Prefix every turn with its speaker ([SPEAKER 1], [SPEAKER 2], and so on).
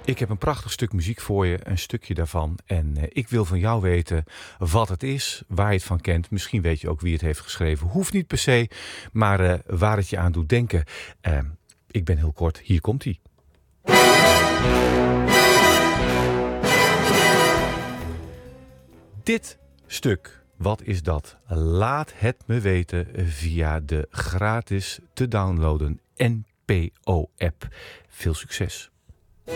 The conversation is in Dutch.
[SPEAKER 1] Ik heb een prachtig stuk muziek voor je, een stukje daarvan. En ik wil van jou weten wat het is, waar je het van kent. Misschien weet je ook wie het heeft geschreven. Hoeft niet per se, maar waar het je aan doet denken. Ik ben heel kort, hier komt hij. Dit stuk, wat is dat? Laat het me weten via de gratis te downloaden NPO-app. Veel succes!